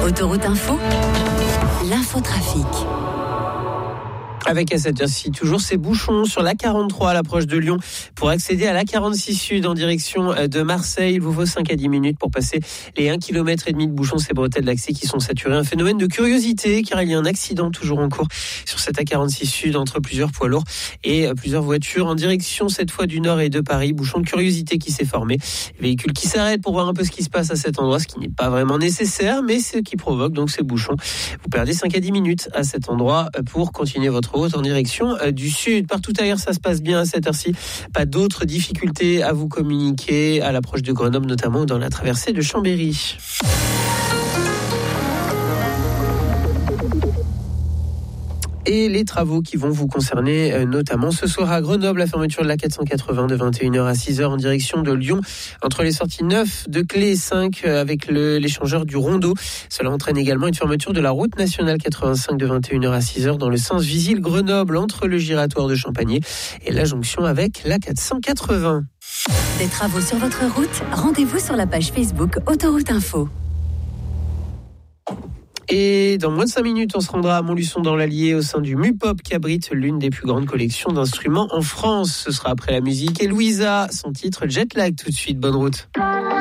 Autoroute Info, l'infotrafic. Avec à cette heure-ci toujours ces bouchons sur la 43 à l'approche de Lyon. Pour accéder à la 46 Sud en direction de Marseille, il vous faut 5 à 10 minutes pour passer les 1,5 km de bouchons. Ces bretelles d'accès qui sont saturées. Un phénomène de curiosité car il y a un accident toujours en cours sur cette A46 Sud entre plusieurs poids lourds et plusieurs voitures en direction cette fois du nord et de Paris. Bouchon de curiosité qui s'est formé. Véhicule qui s'arrête pour voir un peu ce qui se passe à cet endroit, ce qui n'est pas vraiment nécessaire, mais ce qui provoque donc ces bouchons. Vous perdez 5 à 10 minutes à cet endroit pour continuer votre route en direction du sud. Partout ailleurs, ça se passe bien à cette heure-ci. Pas d'autres difficultés à vous communiquer à l'approche de Grenoble, notamment dans la traversée de Chambéry. Et les travaux qui vont vous concerner, notamment ce soir à Grenoble, la fermeture de la 480 de 21h à 6h en direction de Lyon, entre les sorties 9 de Clé et 5 avec l'échangeur du Rondeau. Cela entraîne également une fermeture de la route nationale 85 de 21h à 6h dans le sens Visil-Grenoble, entre le giratoire de Champagné et la jonction avec la 480. Des travaux sur votre route, rendez-vous sur la page Facebook Autoroute Info. Et dans moins de 5 minutes, on se rendra à Montluçon dans l'Allier au sein du MUPOP qui abrite l'une des plus grandes collections d'instruments en France. Ce sera après la musique et Louisa, son titre Jet Lag tout de suite. Bonne route.